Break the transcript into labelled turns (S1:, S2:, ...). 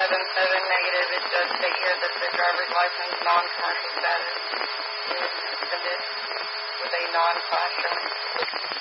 S1: negative. It does state here that the driver's license non-commercial status is suspended with a non-classroom.